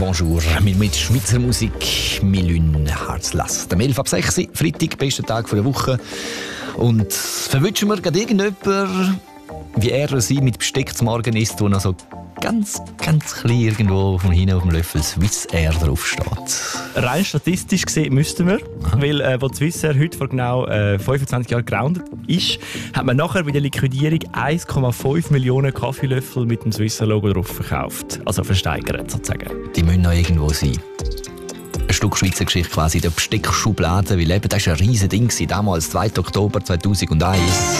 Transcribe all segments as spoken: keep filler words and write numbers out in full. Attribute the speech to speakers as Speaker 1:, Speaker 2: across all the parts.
Speaker 1: Bonjour. Wir mit Schweizer Musik, Milün Herzlass. Der elf ab sechs, Freitag, bester Tag der Woche. Und verwünschen wir gerade irgendjemanden, wie er oder sie mit Besteck zum Morgen isst, wo noch so ganz, ganz klein irgendwo von hinten auf dem Löffel Swissair draufsteht.
Speaker 2: Rein statistisch gesehen müssten wir, Aha. weil äh, wo Swissair heute vor genau äh, fünfundzwanzig Jahren gegroundet ist, hat man nachher bei der Liquidierung eins Komma fünf Millionen Kaffeelöffel mit dem Swissair-Logo drauf verkauft. Also versteigert sozusagen.
Speaker 1: Die müssen noch irgendwo sein. Ein Stück Schweizer Geschichte quasi, der Besteckschublade, weil eben, das war ein riesiges Ding, damals, zweiter Oktober zweitausendeins.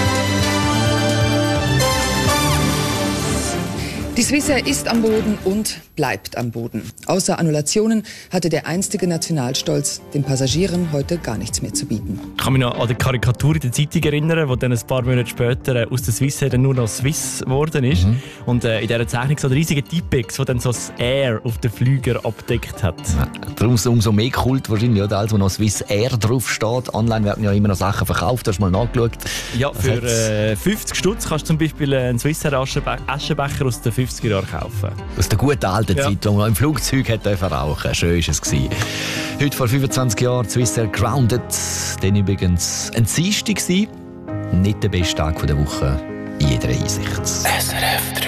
Speaker 3: Die Swissair ist am Boden und bleibt am Boden. Außer Annulationen hatte der einstige Nationalstolz den Passagieren heute gar nichts mehr zu bieten.
Speaker 2: Ich kann mich noch an die Karikatur in der Zeitung erinnern, wo dann ein paar Monate später äh, aus der Swissair dann nur noch Swiss geworden ist. Mhm. Und äh, in dieser Zeichnung so ein riesiger Tipex, der dann so das Air auf den Flüger abdeckt hat.
Speaker 1: Ja, darum umso mehr Kult wahrscheinlich, oder? Als wo noch Swissair draufsteht. Online werden ja immer noch Sachen verkauft, hast du mal nachgeschaut?
Speaker 2: Ja, für äh, fünfzig Stutz kannst du zum Beispiel einen Swissair Aschenbecher aus den fünfziger Jahren kaufen.
Speaker 1: Aus der guten alten ja. Zeit, wo man im Flugzeug hat rauchen. Schön war es. Heute vor fünfundzwanzig Jahren Swissair grounded. Dann übrigens ein Dienstag war. Nicht der beste Tag der Woche in jeder Hinsicht. S R F drei